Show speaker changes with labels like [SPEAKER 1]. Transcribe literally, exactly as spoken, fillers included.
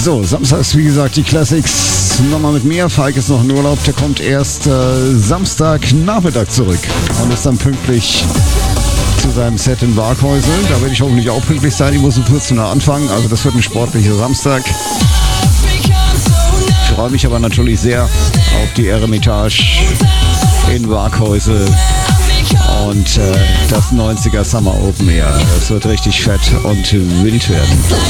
[SPEAKER 1] So, samstags, wie gesagt, die Classics. Nochmal mit mir. Falk ist noch in Urlaub. Der kommt erst äh, Samstagnachmittag zurück und ist dann pünktlich zu seinem Set in Waghäusel. Da werde ich hoffentlich auch pünktlich sein. Ich muss um vierzehn Uhr anfangen. Also das wird ein sportlicher Samstag. Ich freue mich aber natürlich sehr auf die Eremitage in Waghäusel und äh, das neunziger Summer Open Air. Das wird richtig fett und wild werden.